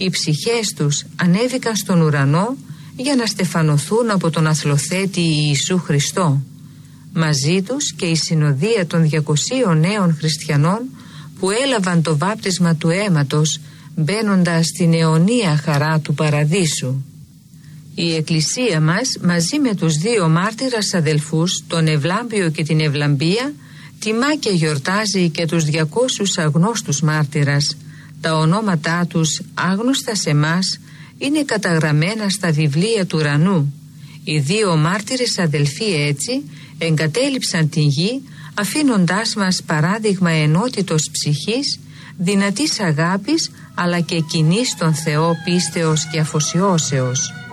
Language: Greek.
οι ψυχές τους ανέβηκαν στον ουρανό για να στεφανωθούν από τον αθλοθέτη Ιησού Χριστό. Μαζί τους και η συνοδεία των 200 νέων χριστιανών που έλαβαν το βάπτισμα του αίματος, μπαίνοντας στην αιωνία χαρά του παραδείσου. Η Εκκλησία μας, μαζί με τους 2 μάρτυρας αδελφούς, τον Ευλάμπιο και την Ευλαμπία, τιμά και γιορτάζει και τους 200 αγνώστους μάρτυρας. Τα ονόματά τους, άγνωστα σε μας, είναι καταγραμμένα στα βιβλία του ουρανού. Οι 2 μάρτυρες αδελφοί έτσι εγκατέλειψαν την γη, αφήνοντάς μας παράδειγμα ενότητος ψυχής, δυνατής αγάπης, αλλά και κοινής στον Θεό πίστεως και αφοσιώσεως.